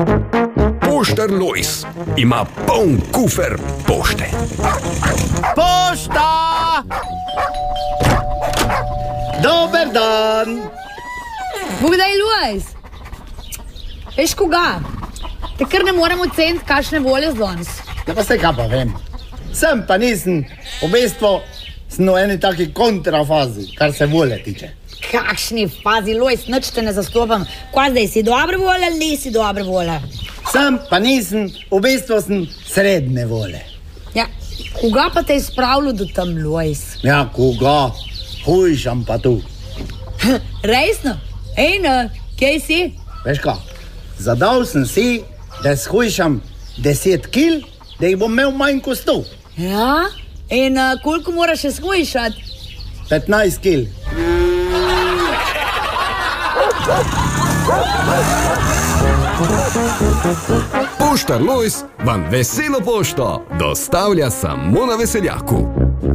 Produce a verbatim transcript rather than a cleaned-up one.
Poštar Lojz ima poln kufer pošte. Pošta! Dober dan! Bogdaj, Lojz! Veš koga? Te kar ne moremo ceniti, kakšne volje z danes. Ja, pa se kaj pa vem. Sem pa nisem, v bistvu sem v eni taki kontrafazi, kar se volje tiče. Kakšni fazi, Lojz, nič te ne zastopam. Kaj zdaj, si dobre volje ali nisi dobre volje? Sem pa nisem, v bistvu sem srednje volje. Ja, koga pa te je spravilo do tam, Lojz? Ja, koga? Hujšam pa tu. Resno? Ej, no, kje si? Veš kaj, zadal sem si, da shujšam deset kil, da jih bom imel manj kostov. Ja? In uh, koliko moraš še shujšati? petnajst kil. Poštar Lojz vam veselo pošto dostavlja samo na Veseljaku.